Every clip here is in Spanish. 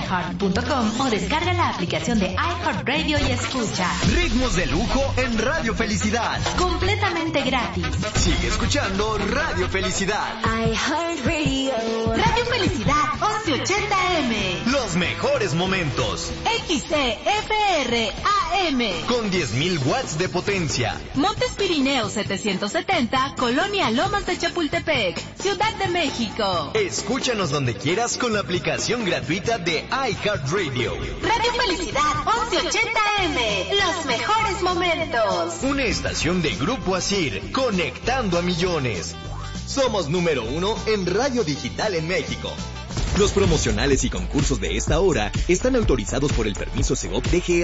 iHeart.com o descarga la aplicación de iHeartRadio y escucha Ritmos de lujo en Radio Felicidad. completamente gratis. Sigue escuchando Radio Felicidad. iHeartRadio. Radio Felicidad 1180M. Los mejores momentos. XCFR AM. Con 10.000 watts de potencia. Montes Pirineos 770, Colonia Lomas de Chapultepec, Ciudad de México. Escúchanos donde quieras con la aplicación gratuita de iHeartRadio. Radio Felicidad 1180M. Los mejores momentos. Una estación de Grupo Asir, conectando a millones. Somos número 1 en radio digital en México. Los promocionales y concursos de esta hora están autorizados por el permiso Segov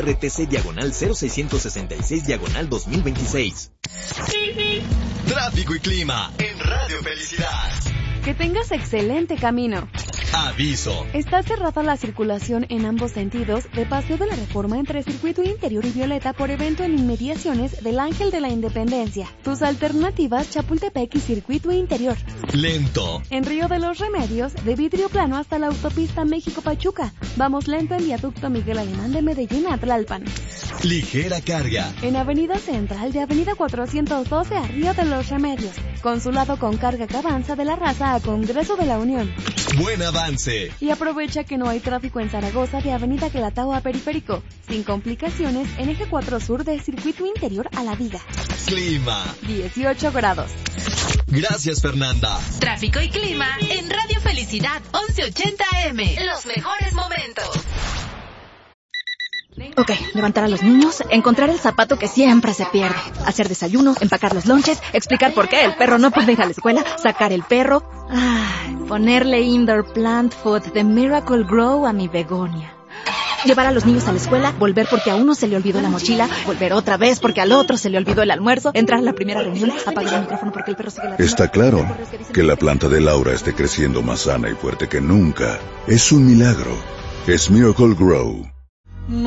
DGRTC/0666/2026. Tráfico y clima en Radio Felicidad. Que tengas excelente camino. Aviso. Está cerrada la circulación en ambos sentidos de Paseo de la Reforma entre Circuito Interior y Violeta por evento en inmediaciones del Ángel de la Independencia. Tus alternativas Chapultepec y Circuito Interior. Lento. En Río de los Remedios, de vidrio plano hasta la autopista México-Pachuca. Vamos lento en Viaducto Miguel Alemán de Medellín a Tlalpan. Ligera carga. En Avenida Central de Avenida 412 a Río de los Remedios. Consulado con carga que avanza de La Raza a Congreso de la Unión. Buen avance. Y aprovecha que no hay tráfico en Zaragoza de Avenida Guelatao a Periférico. Sin complicaciones en Eje 4 Sur de Circuito Interior a La Viga. Clima. 18 grados. Gracias, Fernanda. Tráfico y clima en Radio Felicidad 1180M. Los mejores momentos. Ok, levantar a los niños, encontrar el zapato que siempre se pierde, hacer desayuno, empacar los lonches, explicar por qué el perro no puede ir a la escuela, sacar el perro, ponerle indoor plant food de Miracle Grow a mi begonia. Llevar a los niños a la escuela, volver porque a uno se le olvidó la mochila, volver otra vez porque al otro se le olvidó el almuerzo, entrar a la primera reunión, apagar el micrófono porque el perro sigue la... Está claro que la planta de Laura esté creciendo más sana y fuerte que nunca. Es un milagro. Es Miracle Grow.